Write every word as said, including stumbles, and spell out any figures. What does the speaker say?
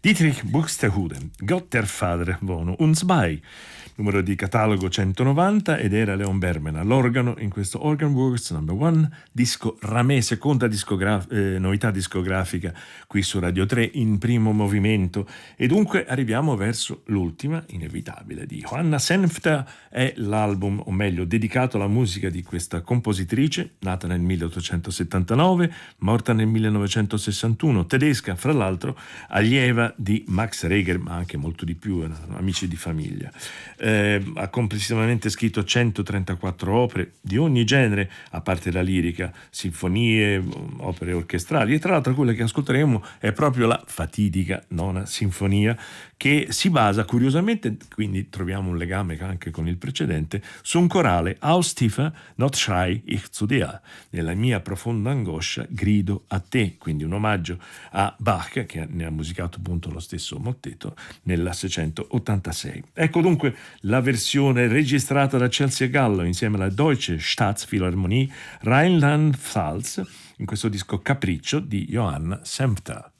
Dietrich Buxtehude, Gott der Vater wohnt uns bei, numero di catalogo centonovanta, ed era Leon Berman all'organo in questo Organ Works number one, disco Ramé, seconda discograf- eh, novità discografica qui su Radio tre in primo movimento. E dunque arriviamo verso l'ultima, inevitabile, di Johanna Senfter. È l'album, o meglio, dedicato alla musica di questa compositrice, nata nel milleottocentosettantanove, morta nel millenovecentosessantuno, tedesca, fra l'altro allieva di Max Reger, ma anche molto di più, erano amici di famiglia. Eh, ha complessivamente scritto centotrentaquattro opere di ogni genere, a parte la lirica, sinfonie, opere orchestrali, e tra l'altro quella che ascolteremo è proprio la fatidica nona sinfonia, che si basa curiosamente, quindi troviamo un legame anche con il precedente, su un corale Aus tiefer not schrei ich zu dir, nella mia profonda angoscia grido a te, quindi un omaggio a Bach, che ne ha musicato appunto lo stesso mottetto nel seicentottantasei. Ecco dunque la versione registrata da Chelsea Gallo insieme alla Deutsche Staatsphilharmonie Rheinland-Pfalz in questo disco Capriccio di Johanna Senfter.